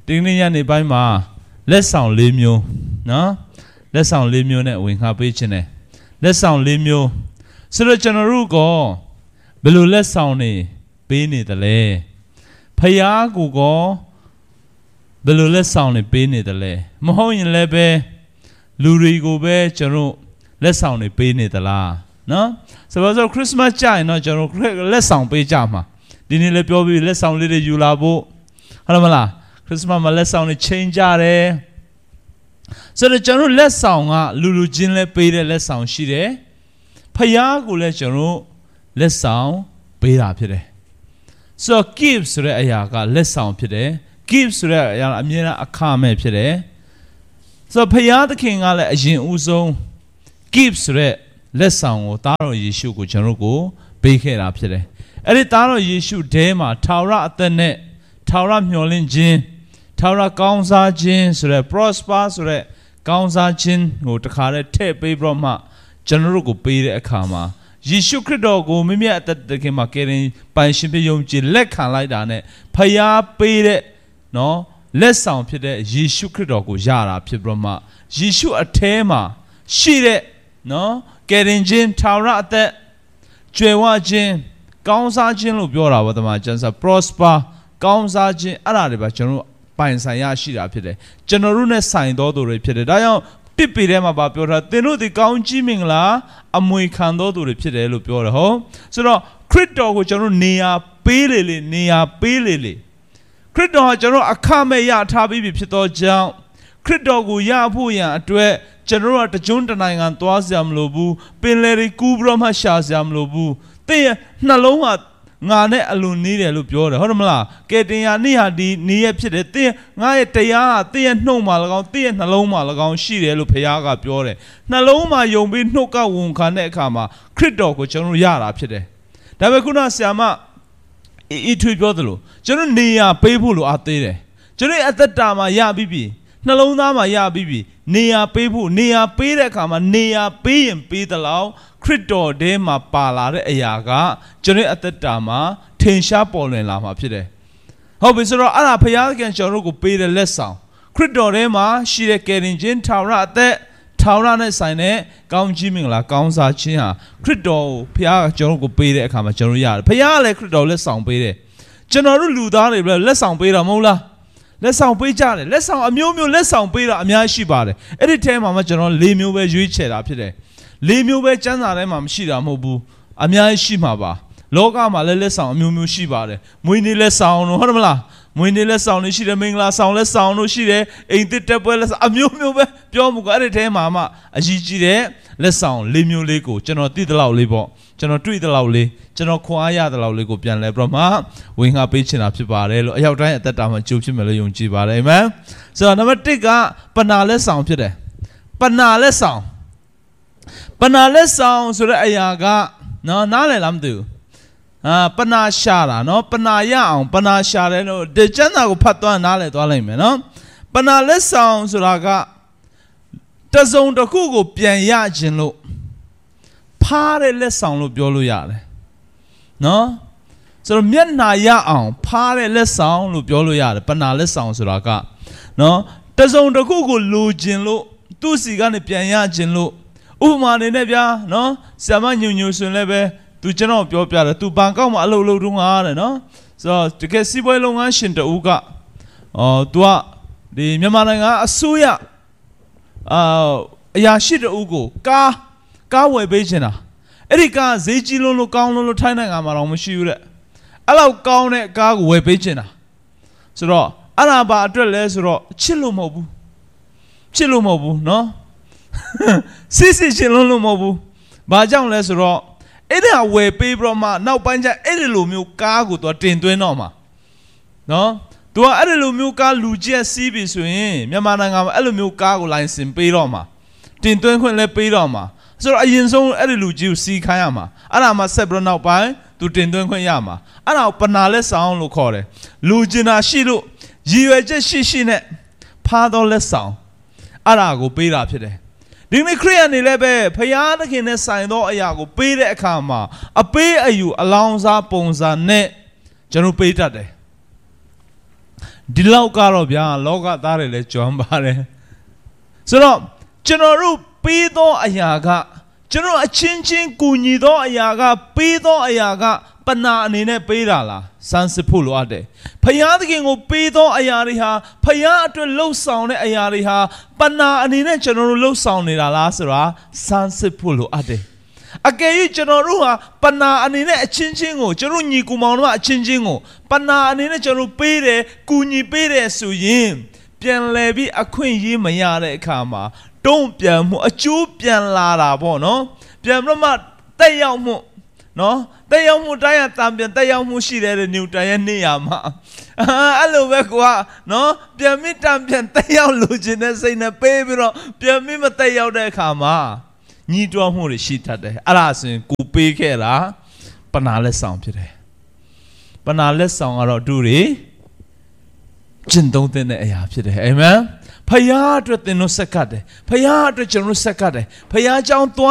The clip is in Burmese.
တင်းနေရနေပိုင်းမှာလက်ဆောင်၄မျိုးနော်လက်ဆောင်၄မျိုးနဲ့ဝင်ခါပေးခြင်းနဲ့လက်ဆောင်၄မျိုးဆိုတော့ကျွန်တော်တို့ကဘယ်လိုလက်ဆောင်နေပေးနေတယ်လဲဖယားကိုကဘယ်လိုလက်ဆောင်နေပေးနေတယ်လဲမဟုတ်ရင်လည်းပဲလူတွေကိုပဲကျွန်တော်လက်ဆောင်နေပေးနေသလားနော်ဆိုတော့ခရစ်စမတ်ကြရင်တော့ကျွန်တော်လက်ဆောင်ပေးကြမှာဒီနေ့လည်းပြောပြီးလက်ဆောင်လေးတွေယူလာဖို့ဟုတ်မလားခရစ်စမတ်မှာလက်ဆောင်တွေချိန်ကြတယ်ဆိုတော့ကျွန်တော်လက်ဆောင်ကလူချင်းလည်းပေးတဲ့လက်ဆောင်ရှိတယ်ဖယားကိုလည်းကျွန်တော်လက်ဆောင်ပေးတာဖြစ်တယ်ဆိုတော့ give ဆိုတဲ့အရာကလက်ဆောင်ဖြစ်တယ် give ဆိုတဲ့အရာအမြဲတမ်းအခမဲ့ဖြစ်တယ်ဆိုတော့ဖယားသခင်ကလည်းအရင်ဦးဆုံး give ဆိုတဲ့လက်ဆောင်ကိုသားတော်ယေရှုကိုကျွန်တော်ကိုပေးခဲ့တာဖြစ်တယ်အဲ့ဒီသားတော်ယေရှုထဲမှာထာဝရအသက်နဲ့ထာဝရမျှော်လင့်ခြင်းထာဝရကောင်းစားခြင်းဆိုတဲ့ prosper ဆိုတဲ့ကောင်းစားခြင်းကိုတခါတည်းထည့်ပေးပြီးတော့မှကျွန်တော်တို့ကိုပေးတဲ့အခါမှာယေရှုခရစ်တော်ကိုမိမိအသက်တခင်မှာကယ်တင်ပိုင်ရှင်ဖြစ်ယုံကြည်လက်ခံလိုက်တာနဲ့ဖယားပေးတဲ့နော်လက်ဆောင်ဖြစ်တဲ့ယေရှုခရစ်တော်ကိုရတာဖြစ်ပြီးတော့မှယေရှုအထဲမှာရှိတဲ့နော်ကယ်တင်ခြင်းထာဝရအသက်ကြွယ်ဝခြင်းကောင်းစားခြင်းလို့ပြောတာပါတမန်ကျမ်းစာ prosper ကောင်းစားခြင်းအဲ့ဒါတွေပါကျွန်တော်တို့ပိုင်ဆိုင်ရရှိတာဖြစ်တယ်ကျွန်တော်တို့နဲ့ဆိုင်တော်သူတွေဖြစ်တယ်ဒါကြောင့်တစ်ပေထဲမှာပြောတာသင်တို့ဒီကောင်းကြီးမင်္ဂလာအမွေခံတော်သူတွေဖြစ်တယ်လို့ပြောတယ်ဟုတ်ဆိုတော့ခရစ်တော်ကိုကျွန်တော်တို့နေရာပေးလေနေရာပေးလေခရစ်တော်ကကျွန်တော်အခမဲ့ရထားပြီးဖြစ်သောကြောင့်ခရစ်တော်ကိုရဖို့ရန်အတွက်ကျွန်တော်တို့ကတကြွတနိုင်ငံသွားစရာမလိုဘူးပင်လယ်တွေကူးပြီးတော့မှရှာစရာမလိုဘူးသင်ရဲ့နှလုံးကငါနဲ့အလွန်နေတယ်လို့ပြောတယ်ဟုတ်တယ်မလားကဲတင်ရနေ့ဟာဒီနေ့ရဖြစ်တယ်သင်ငါရဲ့တရားဟာသင်ရဲ့နှုတ်မှာ၎င်းသင်ရဲ့နှလုံးမှာ၎င်းရှိတယ်လို့ဘုရားကပြောတယ်နှလုံးမှာယုံပြီးနှုတ်ကဝန်ခံတဲ့အခါမှာခရစ်တော်ကိုကျွန်တော်ရတာဖြစ်တယ်ဒါပေမဲ့ခုနဆရာမဤထွေပြောသလိုကျွန်တော်နေရာပေးဖို့လိုအပ်သေးတယ်ကျွန်တော်အသက်တာမှာရပြီးပြီနှလုံးသားမှာရပြီးပြီနေရာပေးဖို့နေရာပေးတဲ့အခါမှာနေရာပေးရင်ပေးသလောက်ခရစ်တော်ထဲမှာပါလာတဲ့အရာကကျွန်တော်အသက်တာမှာထင်ရှားပေါ်လွင်လာမှာဖြစ်တယ်ဟုတ်ပြီဆိုတော့အဲ့ဒါဘုရားသခင်ကျွန်တော်တို့ကိုပေးတဲ့လက်ဆောင်ခရစ်တော်ထဲမှာရှိတဲ့ကယ်တင်ခြင်းထာဝရအသက်ထာဝရနဲ့ဆိုင်တဲ့ကောင်းကြီးမင်္ဂလာကောင်းစားခြင်းဟာခရစ်တော်ကိုဘုရားကကျွန်တော်တို့ကိုပေးတဲ့အခါမှာကျွန်တော်ရတယ်ဘုရားကလည်းခရစ်တော်လက်ဆောင်ပေးတယ်ကျွန်တော်တို့လူသားတွေလည်းလက်ဆောင်ပေးတာမဟုတ်လားလက်ဆောင်ပေးကြတယ်လက်ဆောင်အမျိုးမျိုးလက်ဆောင်ပေးတာအများရှိပါတယ်အဲ့ဒီထဲမှာမှကျွန်တော်၄မျိုးပဲရွေးချယ်တာဖြစ်တယ်၄မျိုးပဲကျမ်းစာထဲမှာမရှိတာမဟုတ်ဘူးအများကြီးရှိမှာပါလောကမှာလည်းလက်ဆောင်အမျိုးမျိုးရှိပါတယ်မွေးနေ့လက်ဆောင်တို့ဟုတ်တယ်မလားမွေးနေ့လက်ဆောင်တွေရှိတယ်မင်္ဂလာဆောင်လက်ဆောင်တို့ရှိတယ်အိမ်သစ်တက်ပွဲလက်ဆောင်အမျိုးမျိုးပဲပြောမှုကအဲ့ဒီထဲမှာမှအကြီးကြီးတဲ့လက်ဆောင်၄မျိုးလေးကိုကျွန်တော်သိသလောက်လေးပေါ့ကျွန်တော်တွေ့သလောက်လေးကျွန်တော်ခွန်အားရသလောက်လေးကိုပြန်လဲပြီးတော့မှဝင်ငါပေးချင်တာဖြစ်ပါတယ်လို့အရောက်တိုင်းအသက်တာမှာကြိုးဖြစ်မယ်လို့ယုံကြည်ပါတယ်အာမင်ဆိုတော့နံပါတ်1ကပဏာလက်ဆောင်ဖြစ်တယ်ပဏာလက်ဆောင်ဆိုတဲ့အရာကနော်နားလည်လားမသိဘူးပဏာရှာတာနော်ပဏာရအောင်ပဏာရှာတယ်လို့ဒီကျမ်းစာကိုဖတ်သွားနားလည်သွားလိုက်မယ်နော်ပဏာလက်ဆောင်ဆိုတာကတစုံတစ်ခုကိုပြန်ရခြင်းလို့ဖားတဲ့လက်ဆောင်လို့ပြောလို့ရတယ်နော်ဆိုတော့မျက်နှာရအောင်ဖားတဲ့လက်ဆောင်လို့ပြောလို့ရတယ်ပဏာလက်ဆောင်ဆိုတာကနော်တစုံတစ်ခုကိုလိုခြင်းလို့သူ့စီကနေပြန်ရခြင်းလို့ဥပမာအနေနဲ့ဗျာနော်ဆရာမညွဆိုရင်လည်းပဲသူကျွန်တော်ပြောပြတယ်သူဘန်ကောက်မှာအလုပ်လုပ်တုန်းကတဲ့နော်ဆိုတော့တကယ်စီးပွားရေးလုပ်ငန်းရှင်တူကသူကဒီမြန်မာနိုင်ငံအစိုးရအရာရှိတူကိုကားဝယ်ပေးချင်တာအဲ့ဒီကားဈေးကြီးလို့ကောင်းလို့ထိုင်းနိုင်ငံမှာတော့မရှိဘူးတဲ့အဲ့လောက်ကောင်းတဲ့ကားကိုဝယ်ပေးချင်တာဆိုတော့အဲ့ဒါဘာအတွက်လဲဆိုတော့ချစ်လို့မဟုတ်ဘူးနော်စစ်ချင်လို့မဟုတ်ဘူးဘာကြောင့်လဲဆိုတော့အဲ့ဒါဝယ်ပေးပြီးတော့မှနောက်ပိုင်းကျအဲ့ဒီလိုမျိုးကားကိုသူတင်သွင်းတော့မှာနော်သူကအဲ့ဒီလိုမျိုးကားလူကျက်စီးပြီဆိုရင်မြန်မာနိုင်ငံမှာအဲ့လိုမျိုးကားကိုလိုင်စင်ပေးတော့မှာတင်သွင်းခွင့်လည်းပေးတော့မှာဆိုတော့အရင်ဆုံးအဲ့ဒီလူကြီးကိုစီးခိုင်းရမှာအဲ့ဒါမှဆက်ပြီးတော့နောက်ပိုင်းသူတင်သွင်းခွင့်ရမှာအဲ့ဒါကိုပဏာလက်ဆောင်လို့ခေါ်တယ်လူကျင်တာရှိလို့ရည်ရွယ်ချက်ရှိနဲ့ဖားသောလက်ဆောင်အဲ့ဒါကိုပေးတာဖြစ်တယ်ဒီနေ့ခရစ်ယာန်တွေလည်းပဲဖယားသခင်နဲ့ဆိုင်သောအရာကိုပေးတဲ့အခါမှာအပေးအယူအလောင်းစားပုံစံနဲ့ကျွန်တော်ပေးတတ်တယ်ဒီလောက်ကတော့ဗျာလောကသားတွေလည်းကြွမ်းပါတယ်ဆိုတော့ကျွန်တော်တို့ပေးသောအရာကကျွန်တော်အချင်းချင်းကူညီသောအရာကပေးသောအရာကပဏာအနေနဲ့ပေးတာလားစမ်းစစ်ဖို့လိုအပ်တယ်ဖယားသခင်ကိုပေးသောအရာတွေဟာဖယားအတွက်လှုပ်ဆောင်တဲ့အရာတွေဟာပဏာအနေနဲ့ကျွန်တော်တို့လှုပ်ဆောင်နေတာလားဆိုတာစမ်းစစ်ဖို့လိုအပ်တယ်အကယ်၍ကျွန်တော်တို့ဟာပဏာအနေနဲ့အချင်းချင်းကိုကျွန်တော်ညီကူမောင်တို့အချင်းချင်းကိုပဏာအနေနဲ့ကျွန်တော်ပေးတယ်ကူညီပေးတယ်ဆိုရင်ပြန်လဲပြီးအခွင့်အရေးမရတဲ့အခါမှာတုံ့ပြန်မှုအကျိုးပြန်လာတာပေါ့နော်ပြန်ပြီးမှတက်ရောက်မှုနော်တက်ရောက်မှုတိုင်းအတန်ပြန်တက်ရောက်မှုရှိတယ်တဲ့နျူတန်ရဲ့နေရာမှာအဲ့လိုပဲကွာနော်ပြန်ပြီးတန်ပြန်တက်ရောက်လို့ခြင်းတဲ့စိတ်နဲ့ပေးပြီးတော့ပြန်ပြီးမတက်ရောက်တဲ့အခါမှာညီးတွားမှုတွေရှိတတ်တယ်အဲ့ဒါဆိုရင်ကိုပေးခဲ့တာပဏာလက်ဆောင်ဖြစ်တယ်ပဏာလက်ဆောင်ကတော့သူတွေကျင့်သုံးတဲ့အရာဖြစ်တယ်အာမင်ဖယားအတွက်သင်တို့ဆက်ကတ်တယ်ဖယားအတွက်ကျွန်တော်တို့ဆက်ကတ်တယ်ဖယားကြောင့်